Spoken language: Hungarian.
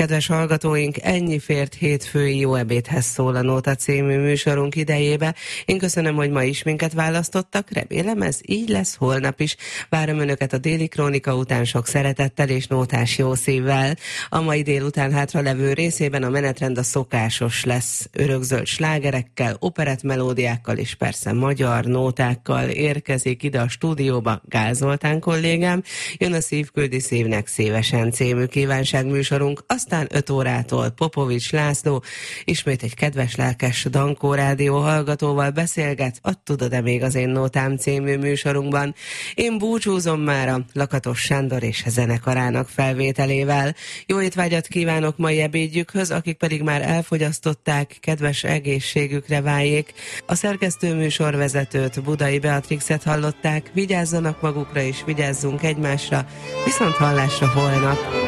kedves hallgatóink, ennyi fért hétfői Jó ebédhez szól a Nóta című műsorunk idejébe. Én köszönöm, hogy ma is minket választottak, remélem ez így lesz holnap is. Várom Önöket a Déli Krónika után sok szeretettel és nótás jó szívvel. A mai délután hátralevő részében a menetrend a szokásos lesz. Örökzöld slágerekkel, operettmelódiákkal és persze magyar nótákkal érkezik ide a stúdióba Gál Zoltán kollégám. Jön a Szívküldi Szívnek szívesen című kívánságműsorunk, aztán 5 órától Popovics László ismét egy kedves lelkes Dankó rádió hallgatóval beszélget a Tudod-e még az én nótám című műsorunkban. Én búcsúzom már a Lakatos Sándor és zenekarának felvételével. Jó étvágyat kívánok mai ebédjükhöz, akik pedig már elfogyasztották, kedves egészségükre váljék. A szerkesztő műsorvezetőt, Budai Beatrixet hallották, vigyázzanak magukra és vigyázzunk egymásra, viszont hallásra holnap.